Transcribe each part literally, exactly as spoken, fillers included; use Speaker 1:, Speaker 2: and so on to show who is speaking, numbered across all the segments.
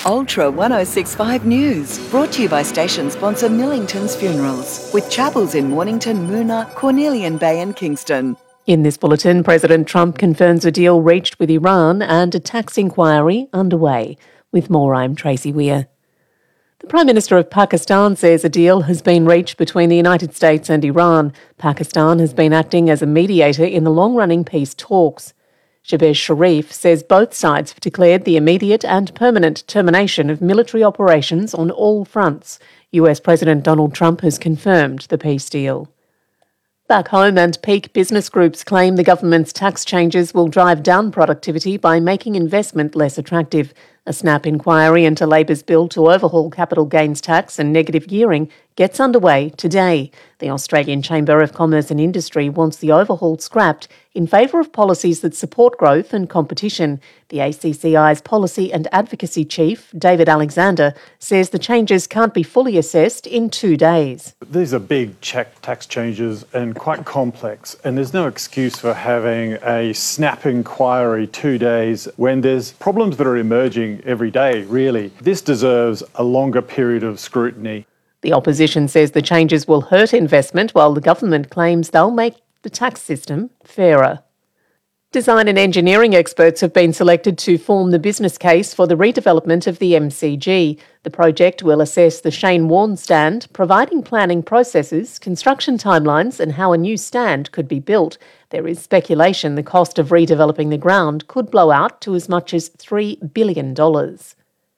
Speaker 1: Ultra one oh six point five News, brought to you by station sponsor Millington's Funerals, with chapels in Mornington, Moona, Cornelian Bay and Kingston.
Speaker 2: In this bulletin, President Trump confirms a deal reached with Iran and a tax inquiry underway. With more, I'm Tracy Weir. The Prime Minister of Pakistan says a deal has been reached between the United States and Iran. Pakistan has been acting as a mediator in the long-running peace talks. Shehbaz Sharif says both sides have declared the immediate and permanent termination of military operations on all fronts. U S President Donald Trump has confirmed the peace deal. Back home, and peak business groups claim the government's tax changes will drive down productivity by making investment less attractive. A snap inquiry into Labor's bill to overhaul capital gains tax and negative gearing gets underway today. The Australian Chamber of Commerce and Industry wants the overhaul scrapped in favour of policies that support growth and competition. The A C C I's Policy and Advocacy Chief, David Alexander, says the changes can't be fully assessed in two days.
Speaker 3: These are big check tax changes and quite complex, and there's no excuse for having a snap inquiry two days when there's problems that are emerging every day, really. This deserves a longer period of scrutiny.
Speaker 2: The opposition says the changes will hurt investment, while the government claims they'll make the tax system fairer. Design and engineering experts have been selected to form the business case for the redevelopment of the M C G. The project will assess the Shane Warne stand, providing planning processes, construction timelines and how a new stand could be built. There is speculation the cost of redeveloping the ground could blow out to as much as three billion dollars.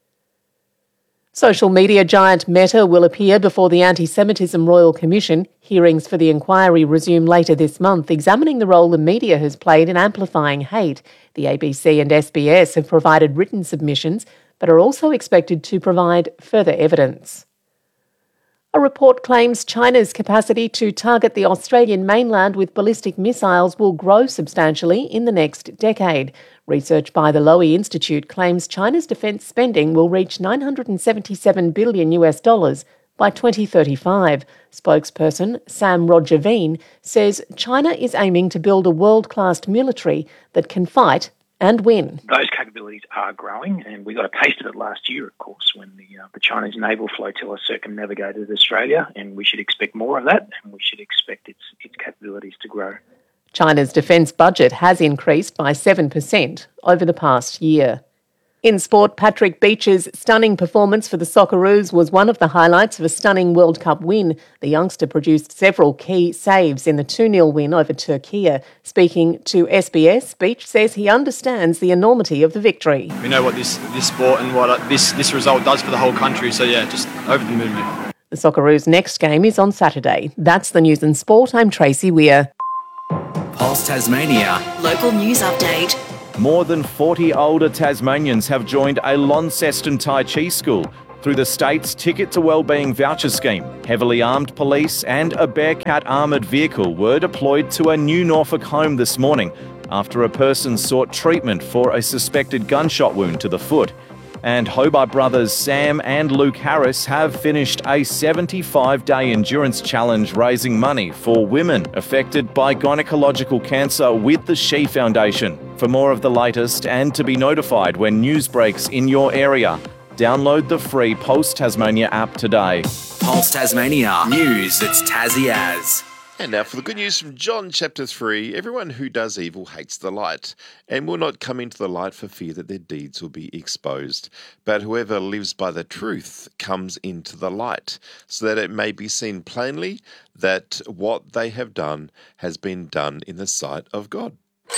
Speaker 2: Social media giant Meta will appear before the Anti-Semitism Royal Commission. Hearings for the inquiry resume later this month, examining the role the media has played in amplifying hate. The A B C and S B S have provided written submissions, but are also expected to provide further evidence. A report claims China's capacity to target the Australian mainland with ballistic missiles will grow substantially in the next decade. Research by the Lowy Institute claims China's defence spending will reach nine hundred seventy-seven billion US dollars by twenty thirty-five. Spokesperson Sam Roger-Veen says China is aiming to build a world-class military that can fight and win.
Speaker 4: Those capabilities are growing, and we got a taste of it last year, of course, when the, uh, the Chinese naval flotilla circumnavigated Australia, and we should expect more of that, and we should expect its, its capabilities to grow.
Speaker 2: China's defence budget has increased by seven percent over the past year. In sport, Patrick Beach's stunning performance for the Socceroos was one of the highlights of a stunning World Cup win. The youngster produced several key saves in the two nil win over Turkey. Speaking to S B S, Beach says he understands the enormity of the victory.
Speaker 5: We know what this, this sport and what this, this result does for the whole country, so yeah, just over the moon.
Speaker 2: The Socceroos' next game is on Saturday. That's the news and sport. I'm Tracy Weir.
Speaker 6: Pulse Tasmania.
Speaker 7: Local news update.
Speaker 8: More than forty older Tasmanians have joined a Launceston Tai Chi school through the state's Ticket to Wellbeing voucher scheme. Heavily armed police and a Bearcat armoured vehicle were deployed to a New Norfolk home this morning after a person sought treatment for a suspected gunshot wound to the foot. And Hobart brothers Sam and Luke Harris have finished a seventy-five day endurance challenge raising money for women affected by gynecological cancer with the She Foundation. For more of the latest and to be notified when news breaks in your area, download the free Pulse Tasmania app today.
Speaker 6: Pulse Tasmania. News that's Tassie as.
Speaker 9: And now for the good news from John chapter three. Everyone who does evil hates the light and will not come into the light for fear that their deeds will be exposed. But whoever lives by the truth comes into the light, so that it may be seen plainly that what they have done has been done in the sight of God.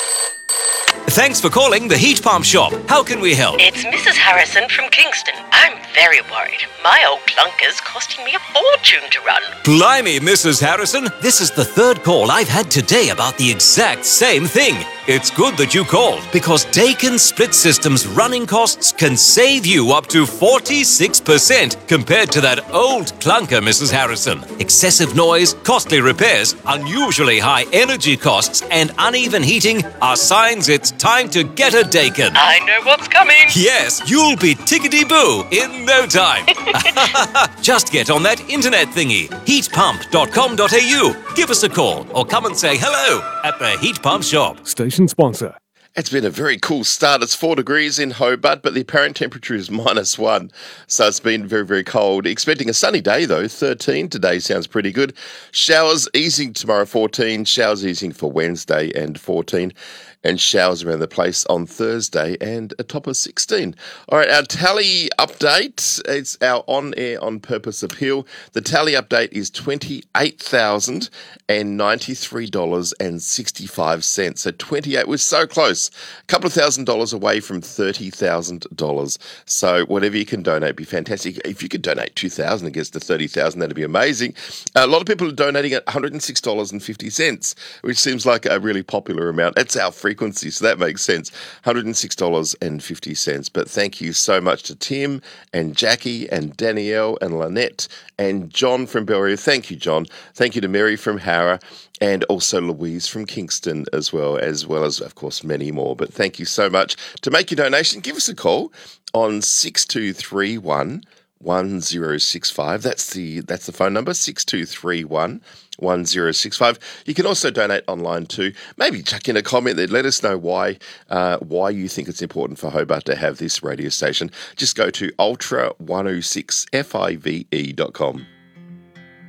Speaker 10: Thanks for calling the Heat Pump Shop. How can we help?
Speaker 7: It's Missus Harrison from Kingston. I'm very worried. My old clunker's costing me a fortune to run.
Speaker 10: Blimey, Missus Harrison. This is the third call I've had today about the exact same thing. It's good that you called, because Dakin Split System's running costs can save you up to forty-six percent compared to that old clunker, Missus Harrison. Excessive noise, costly repairs, unusually high energy costs, and uneven heating are signs it's time to get a Dakin.
Speaker 7: I know what's coming.
Speaker 10: Yes, you'll be tickety-boo in no time. Just get on that internet thingy, heat pump dot com dot a u. Give us a call or come and say hello at the Heat Pump Shop.
Speaker 11: Station sponsor.
Speaker 9: It's been a very cool start. It's four degrees in Hobart, but the apparent temperature is minus one. So it's been very, very cold. Expecting a sunny day, though, thirteen. Today sounds pretty good. Showers easing tomorrow, fourteen. Showers easing for Wednesday and fourteen. And showers around the place on Thursday and a top of sixteen. All right, our tally update. It's our on-air on purpose appeal. The tally update is twenty-eight thousand ninety-three dollars and sixty-five cents. So twenty-eight, we're so close. A couple of thousand dollars away from thirty thousand dollars. So whatever you can donate, be fantastic. If you could donate two thousand dollars against the thirty thousand dollars, that'd be amazing. A lot of people are donating at one hundred six dollars and fifty cents, which seems like a really popular amount. That's our frequency, so that makes sense. one hundred six dollars and fifty cents. But thank you so much to Tim and Jackie and Danielle and Lynette and John from Bellevue. Thank you, John. Thank you to Mary from Howrah and also Louise from Kingston as well, as well as, of course, many more. But thank you so much. To make your donation, give us a call on six two three one, one zero six five. That's the that's the phone number, six two three one, one zero six five. You can also donate online too. Maybe chuck in a comment there. Let us know why uh, why you think it's important for Hobart to have this radio station. Just go to ultra one oh six five e dot com.